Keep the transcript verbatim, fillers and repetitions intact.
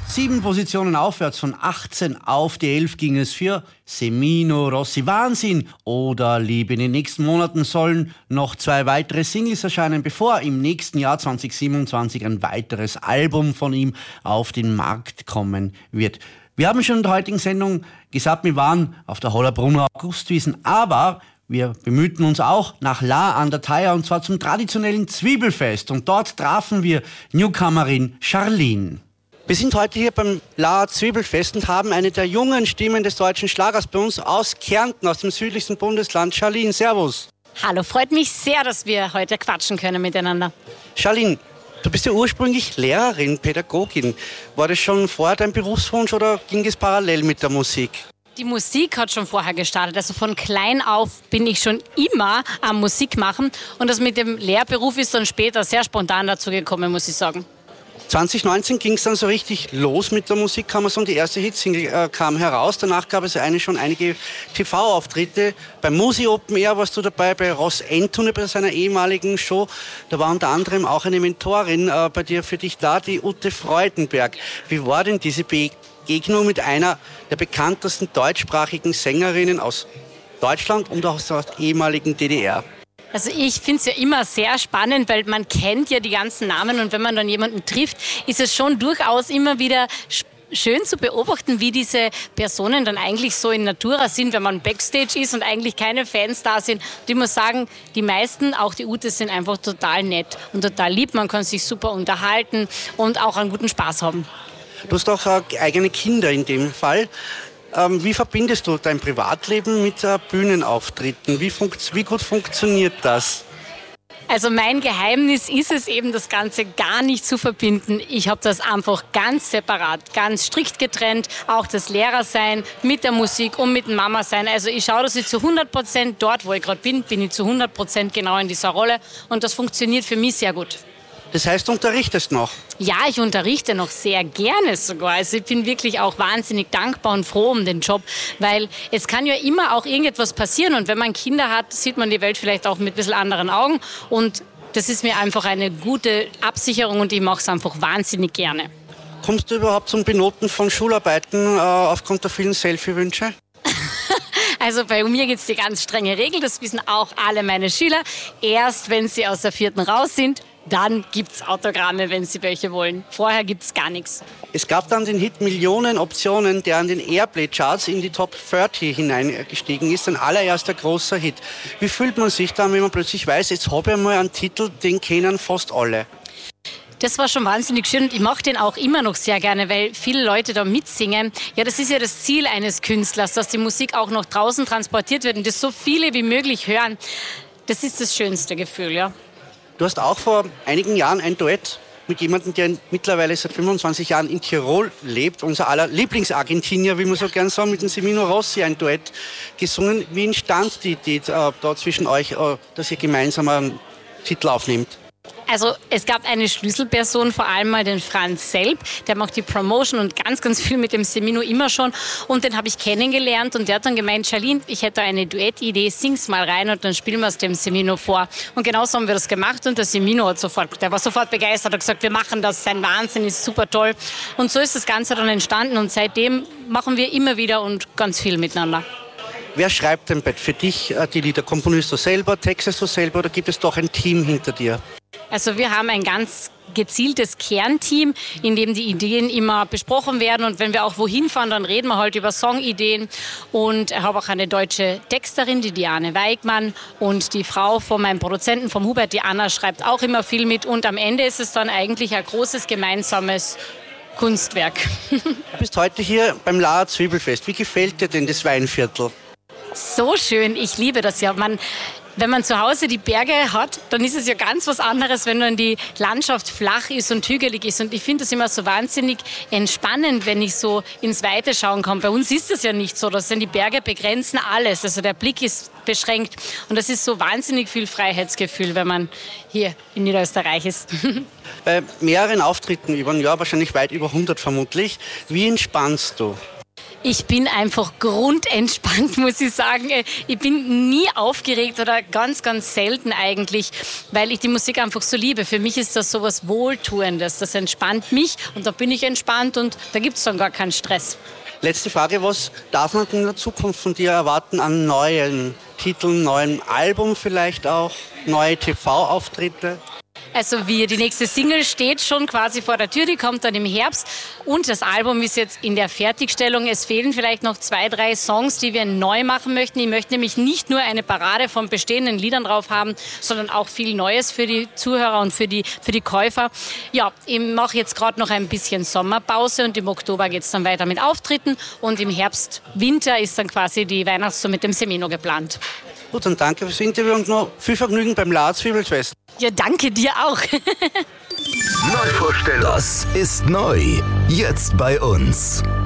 Sieben Positionen aufwärts, von achtzehn auf die elf ging es für Semino Rossi. Wahnsinn! Oder Liebe. In den nächsten Monaten sollen noch zwei weitere Singles erscheinen, bevor im nächsten Jahr zwanzig siebenundzwanzig ein weiteres Album von ihm auf den Markt kommen wird. Wir haben schon in der heutigen Sendung gesagt, wir waren auf der Hollabrunner Augustwiesen, aber wir bemühten uns auch nach La an der Thaya, und zwar zum traditionellen Zwiebelfest. Und dort trafen wir Newcomerin Charlene. Wir sind heute hier beim La Zwiebelfest und haben eine der jungen Stimmen des deutschen Schlagers bei uns aus Kärnten, aus dem südlichsten Bundesland. Charlene, servus. Hallo, freut mich sehr, dass wir heute quatschen können miteinander. Charlene, du bist ja ursprünglich Lehrerin, Pädagogin. War das schon vorher dein Berufswunsch oder ging es parallel mit der Musik? Die Musik hat schon vorher gestartet. Also von klein auf bin ich schon immer am Musik machen. Und das mit dem Lehrberuf ist dann später sehr spontan dazu gekommen, muss ich sagen. zwanzig neunzehn ging es dann so richtig los mit der Musik, kann man sagen. Die erste Hitsingle äh, kam heraus. Danach gab es eine, schon einige T V-Auftritte. Beim Musi Open Air warst du dabei, bei Ross Entone, bei seiner ehemaligen Show. Da war unter anderem auch eine Mentorin äh, bei dir, für dich da, die Ute Freudenberg. Wie war denn diese Begegnung mit einer der bekanntesten deutschsprachigen Sängerinnen aus Deutschland und auch aus der ehemaligen D D R? Also ich finde es ja immer sehr spannend, weil man kennt ja die ganzen Namen, und wenn man dann jemanden trifft, ist es schon durchaus immer wieder schön zu beobachten, wie diese Personen dann eigentlich so in Natura sind, wenn man Backstage ist und eigentlich keine Fans da sind. Und ich muss sagen, die meisten, auch die Ute, sind einfach total nett und total lieb. Man kann sich super unterhalten und auch einen guten Spaß haben. Du hast auch äh, eigene Kinder in dem Fall. Wie verbindest du dein Privatleben mit äh, Bühnenauftritten? Wie, funkt, wie gut funktioniert das? Also mein Geheimnis ist es eben, das Ganze gar nicht zu verbinden. Ich habe das einfach ganz separat, ganz strikt getrennt. Auch das Lehrersein mit der Musik und mit dem Mama-Sein. Also ich schaue, dass ich zu hundert Prozent dort, wo ich gerade bin, bin ich zu hundert Prozent genau in dieser Rolle. Und das funktioniert für mich sehr gut. Das heißt, du unterrichtest noch? Ja, ich unterrichte noch sehr gerne sogar. Also ich bin wirklich auch wahnsinnig dankbar und froh um den Job, weil es kann ja immer auch irgendetwas passieren. Und wenn man Kinder hat, sieht man die Welt vielleicht auch mit ein bisschen anderen Augen. Und das ist mir einfach eine gute Absicherung und ich mache es einfach wahnsinnig gerne. Kommst du überhaupt zum Benoten von Schularbeiten äh, aufgrund der vielen Selfie-Wünsche? Also bei mir gibt es die ganz strenge Regel, das wissen auch alle meine Schüler. Erst wenn sie aus der vierten raus sind, dann gibt es Autogramme, wenn sie welche wollen. Vorher gibt es gar nichts. Es gab dann den Hit Millionen Optionen, der an den Airplay-Charts in die Top dreißig hineingestiegen ist. Ein allererster großer Hit. Wie fühlt man sich dann, wenn man plötzlich weiß, jetzt habe ich mal einen Titel, den kennen fast alle? Das war schon wahnsinnig schön und ich mache den auch immer noch sehr gerne, weil viele Leute da mitsingen. Ja, das ist ja das Ziel eines Künstlers, dass die Musik auch noch draußen transportiert wird und das so viele wie möglich hören. Das ist das schönste Gefühl, ja. Du hast auch vor einigen Jahren ein Duett mit jemandem, der mittlerweile seit fünfundzwanzig Jahren in Tirol lebt, unser aller Lieblingsargentinier, wie man so gern sagt, mit dem Semino Rossi ein Duett gesungen. Wie entstand die Idee äh, da zwischen euch, äh, dass ihr gemeinsam einen Titel aufnehmt? Also es gab eine Schlüsselperson, vor allem mal den Franz Selb, der macht die Promotion und ganz, ganz viel mit dem Semino immer schon und den habe ich kennengelernt und der hat dann gemeint, Charlene, ich hätte eine Duettidee, sing's mal rein und dann spielen wir es dem Semino vor. Und genauso haben wir das gemacht und der Semino hat sofort, der war sofort begeistert, hat gesagt, wir machen das, sein Wahnsinn ist super toll und so ist das Ganze dann entstanden und seitdem machen wir immer wieder und ganz viel miteinander. Wer schreibt denn für dich die Lieder? Komponierst du selber, textest du selber oder gibt es doch ein Team hinter dir? Also wir haben ein ganz gezieltes Kernteam, in dem die Ideen immer besprochen werden und wenn wir auch wohin fahren, dann reden wir halt über Songideen und ich habe auch eine deutsche Texterin, die Diane Weigmann und die Frau von meinem Produzenten, vom Hubert, die Anna, schreibt auch immer viel mit und am Ende ist es dann eigentlich ein großes gemeinsames Kunstwerk. Du bist heute hier beim La Zwiebelfest. Wie gefällt dir denn das Weinviertel? So schön, ich liebe das ja. Man, wenn man zu Hause die Berge hat, dann ist es ja ganz was anderes, wenn dann die Landschaft flach ist und hügelig ist. Und ich finde das immer so wahnsinnig entspannend, wenn ich so ins Weite schauen kann. Bei uns ist das ja nicht so, dass die Berge begrenzen alles. Also der Blick ist beschränkt. Und das ist so wahnsinnig viel Freiheitsgefühl, wenn man hier in Niederösterreich ist. Bei mehreren Auftritten über ein Jahr, wahrscheinlich weit über hundert vermutlich, wie entspannst du? Ich bin einfach grundentspannt, muss ich sagen. Ich bin nie aufgeregt oder ganz, ganz selten eigentlich, weil ich die Musik einfach so liebe. Für mich ist das so was Wohltuendes. Das entspannt mich und da bin ich entspannt und da gibt es dann gar keinen Stress. Letzte Frage, was darf man in der Zukunft von dir erwarten an neuen Titeln, neuen Album vielleicht auch, neue T V-Auftritte? Also wie die nächste Single steht schon quasi vor der Tür, die kommt dann im Herbst und das Album ist jetzt in der Fertigstellung. Es fehlen vielleicht noch zwei, drei Songs, die wir neu machen möchten. Ich möchte nämlich nicht nur eine Parade von bestehenden Liedern drauf haben, sondern auch viel Neues für die Zuhörer und für die, für die Käufer. Ja, ich mache jetzt gerade noch ein bisschen Sommerpause und im Oktober geht es dann weiter mit Auftritten und im Herbst, Winter ist dann quasi die Weihnachtstour mit dem Semino geplant. Gut, dann danke fürs Interview und noch viel Vergnügen beim Lars-Zwiebelfest. Ja, danke dir auch. Neuvorstellung. Das ist neu. Jetzt bei uns.